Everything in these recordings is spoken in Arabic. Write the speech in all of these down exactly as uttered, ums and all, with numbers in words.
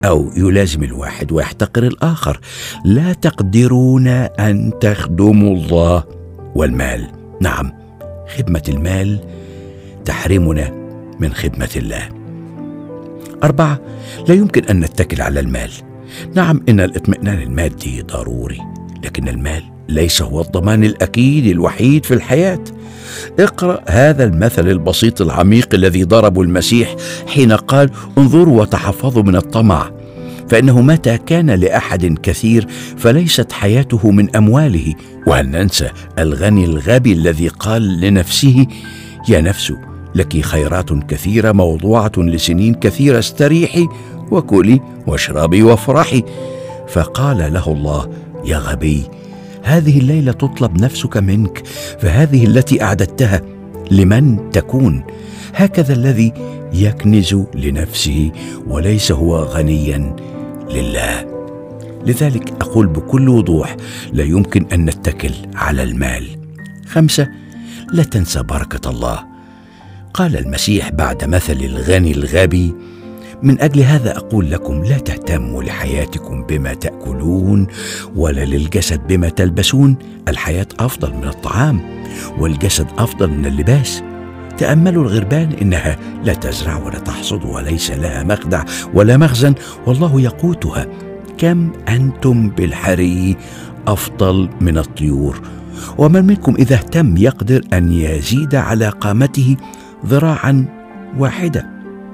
أو يلازم الواحد ويحتقر الآخر. لا تقدرون أن تخدموا الله والمال. نعم، خدمة المال تحرمنا من خدمة الله. أربعة، لا يمكن أن نتكل على المال. نعم، إن الاطمئنان المادي ضروري، لكن المال ليس هو الضمان الأكيد الوحيد في الحياة. اقرأ هذا المثل البسيط العميق الذي ضربه المسيح حين قال: انظروا وتحفظوا من الطمع، فإنه متى كان لأحد كثير فليست حياته من أمواله. وهل ننسى الغني الغبي الذي قال لنفسه: يا نفس لك خيرات كثيرة موضوعة لسنين كثيرة، استريحي وكلي واشربي وافرحي. فقال له الله: يا غبي، هذه الليلة تطلب نفسك منك، فهذه التي أعددتها لمن تكون؟ هكذا الذي يكنز لنفسه وليس هو غنيا لله. لذلك أقول بكل وضوح: لا يمكن أن نتكل على المال. خمسة، لا تنسى بركة الله. قال المسيح بعد مثل الغني الغبي: من أجل هذا أقول لكم، لا تهتموا لحياتكم بما تأكلون، ولا للجسد بما تلبسون. الحياة أفضل من الطعام، والجسد أفضل من اللباس. تأملوا الغربان، إنها لا تزرع ولا تحصد، وليس لها مخدع ولا مخزن، والله يقوتها. كم أنتم بالحري أفضل من الطيور. ومن منكم إذا اهتم يقدر أن يزيد على قامته ذراعا واحدة.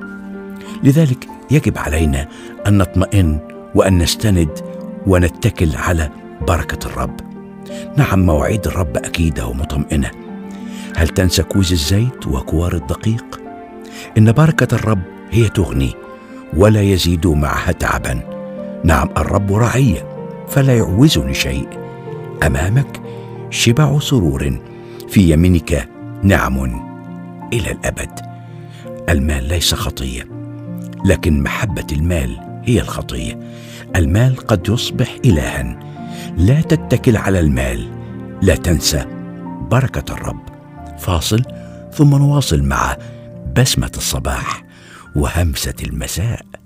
لذلك يجب علينا أن نطمئن وأن نستند ونتكل على بركة الرب. نعم، مواعيد الرب أكيدة ومطمئنة. هل تنسى كوز الزيت وكوار الدقيق؟ إن بركة الرب هي تغني ولا يزيد معها تعبا. نعم، الرب رعي فلا يعوزني شيء. أمامك شبع سرور، في يمينك نعم إلى الأبد. المال ليس خطية، لكن محبة المال هي الخطية. المال قد يصبح إلها. لا تتكل على المال. لا تنسى بركة الرب. فاصل ثم نواصل مع بسمة الصباح وهمسة المساء.